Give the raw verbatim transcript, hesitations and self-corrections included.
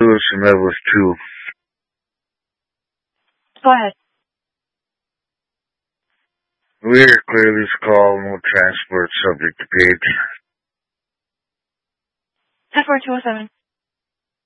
Lewis and Edwards two. Go ahead. We hear clearly this call, no transport subject to page. F four two oh seven.